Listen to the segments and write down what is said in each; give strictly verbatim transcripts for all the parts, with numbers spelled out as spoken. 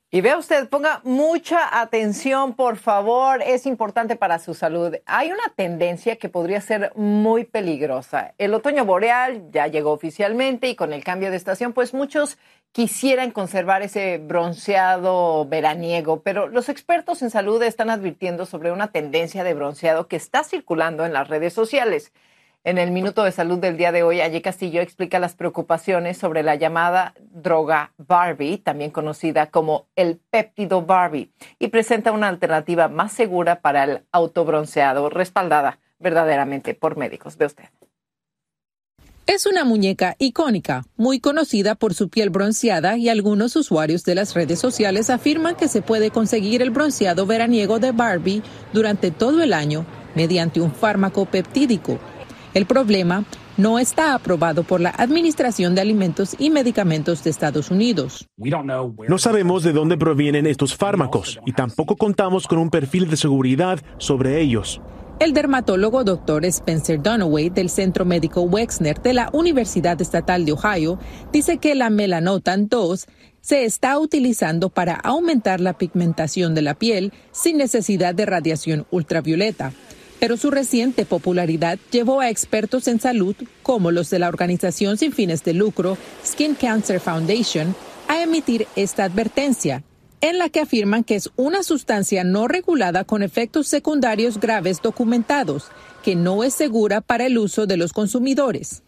Y vea usted, ponga mucha atención, por favor, es importante para su salud. Hay una tendencia que podría ser muy peligrosa. El otoño boreal ya llegó oficialmente y con el cambio de estación, pues muchos quisieran conservar ese bronceado veraniego, pero los expertos en salud están advirtiendo sobre una tendencia de bronceado que está circulando en las redes sociales. En el Minuto de Salud del día de hoy, Allí Castillo explica las preocupaciones sobre la llamada droga Barbie, también conocida como el péptido Barbie, y presenta una alternativa más segura para el autobronceado, respaldada verdaderamente por médicos. Ve usted. Es una muñeca icónica, muy conocida por su piel bronceada, y algunos usuarios de las redes sociales afirman que se puede conseguir el bronceado veraniego de Barbie durante todo el año mediante un fármaco peptídico. El problema no está aprobado por la Administración de Alimentos y Medicamentos de Estados Unidos. No sabemos de dónde provienen estos fármacos y tampoco contamos con un perfil de seguridad sobre ellos. El dermatólogo doctor Spencer Dunaway del Centro Médico Wexner de la Universidad Estatal de Ohio dice que la Melanotan dos se está utilizando para aumentar la pigmentación de la piel sin necesidad de radiación ultravioleta. Pero su reciente popularidad llevó a expertos en salud, como los de la organización sin fines de lucro Skin Cancer Foundation, a emitir esta advertencia, en la que afirman que es una sustancia no regulada con efectos secundarios graves documentados, que no es segura para el uso de los consumidores.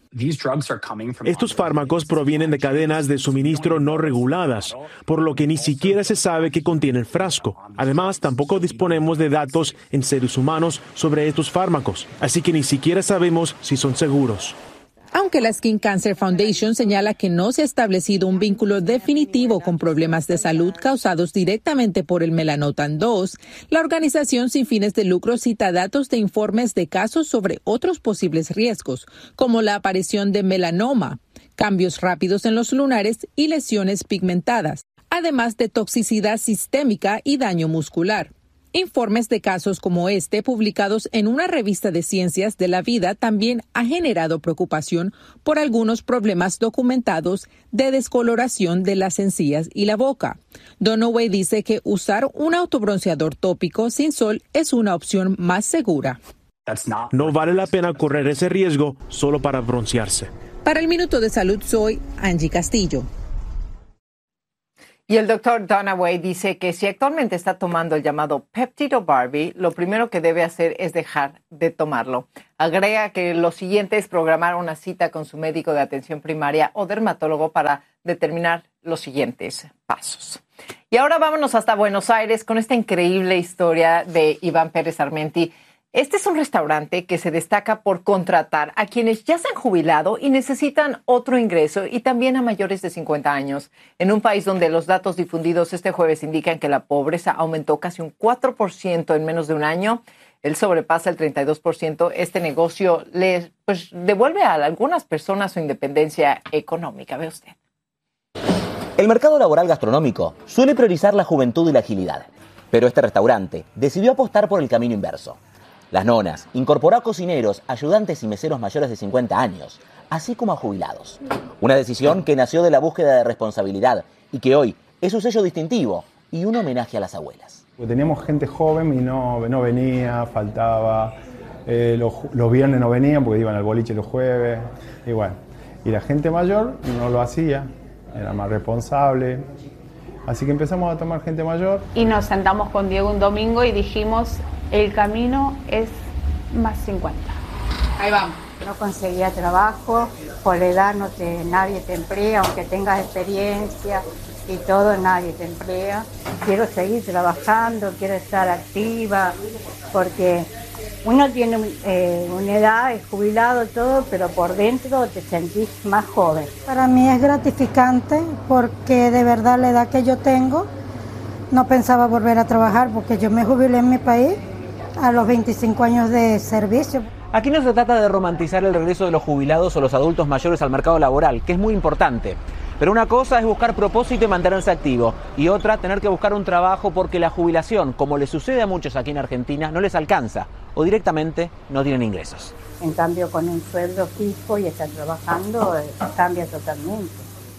Estos fármacos provienen de cadenas de suministro no reguladas, por lo que ni siquiera se sabe qué contiene el frasco. Además, tampoco disponemos de datos en seres humanos sobre estos fármacos, así que ni siquiera sabemos si son seguros. Aunque la Skin Cancer Foundation señala que no se ha establecido un vínculo definitivo con problemas de salud causados directamente por el Melanotan dos, la organización sin fines de lucro cita datos de informes de casos sobre otros posibles riesgos, como la aparición de melanoma, cambios rápidos en los lunares y lesiones pigmentadas, además de toxicidad sistémica y daño muscular. Informes de casos como este, publicados en una revista de ciencias de la vida, también ha generado preocupación por algunos problemas documentados de descoloración de las encías y la boca. Dunaway dice que usar un autobronceador tópico sin sol es una opción más segura. No vale la pena correr ese riesgo solo para broncearse. Para el Minuto de Salud, soy Angie Castillo. Y el doctor Dunaway dice que si actualmente está tomando el llamado péptido Barbie, lo primero que debe hacer es dejar de tomarlo. Agrega que lo siguiente es programar una cita con su médico de atención primaria o dermatólogo para determinar los siguientes pasos. Y ahora vámonos hasta Buenos Aires con esta increíble historia de Iván Pérez Armenti. Este es un restaurante que se destaca por contratar a quienes ya se han jubilado y necesitan otro ingreso, y también a mayores de cincuenta años. En un país donde los datos difundidos este jueves indican que la pobreza aumentó casi un cuatro por ciento en menos de un año, él sobrepasa el treinta y dos por ciento. Este negocio les pues, devuelve a algunas personas su independencia económica. Ve usted. El mercado laboral gastronómico suele priorizar la juventud y la agilidad, pero este restaurante decidió apostar por el camino inverso. Las Nonas incorporó a cocineros, ayudantes y meseros mayores de cincuenta años, así como a jubilados. Una decisión que nació de la búsqueda de responsabilidad y que hoy es su sello distintivo y un homenaje a las abuelas. Teníamos gente joven y no, no venía, faltaba, eh, los, los viernes no venían porque iban al boliche los jueves, y bueno, y la gente mayor no lo hacía, era más responsable. Así que empezamos a tomar gente mayor. Y nos sentamos con Diego un domingo y dijimos, el camino es más cincuenta. Ahí vamos. No conseguía trabajo, por la edad no te, nadie te emplea, aunque tengas experiencia y todo, nadie te emplea. Quiero seguir trabajando, quiero estar activa, porque uno tiene eh, una edad, es jubilado todo, pero por dentro te sentís más joven. Para mí es gratificante porque de verdad la edad que yo tengo, no pensaba volver a trabajar porque yo me jubilé en mi país a los veinticinco años de servicio. Aquí no se trata de romantizar el regreso de los jubilados o los adultos mayores al mercado laboral, que es muy importante. Pero una cosa es buscar propósito y mantenerse activo, y otra tener que buscar un trabajo porque la jubilación, como le sucede a muchos aquí en Argentina, no les alcanza o directamente no tienen ingresos. En cambio, con un sueldo fijo y estar trabajando, eh, cambia totalmente.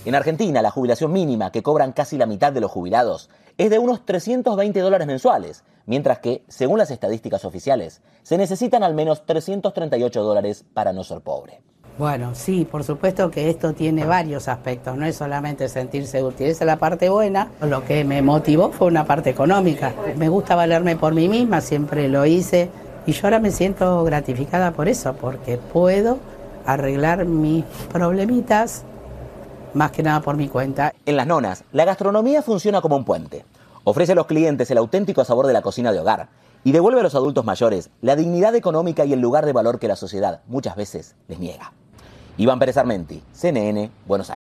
En Argentina, la jubilación mínima que cobran casi la mitad de los jubilados es de unos trescientos veinte dólares mensuales, mientras que, según las estadísticas oficiales, se necesitan al menos trescientos treinta y ocho dólares para no ser pobre. Bueno, sí, por supuesto que esto tiene varios aspectos, no es solamente sentirse útil, esa es la parte buena. Lo que me motivó fue una parte económica. Me gusta valerme por mí misma, siempre lo hice, y yo ahora me siento gratificada por eso, porque puedo arreglar mis problemitas, más que nada por mi cuenta. En Las Nonas, la gastronomía funciona como un puente. Ofrece a los clientes el auténtico sabor de la cocina de hogar y devuelve a los adultos mayores la dignidad económica y el lugar de valor que la sociedad muchas veces les niega. Iván Pérez Armenti, C N N, Buenos Aires.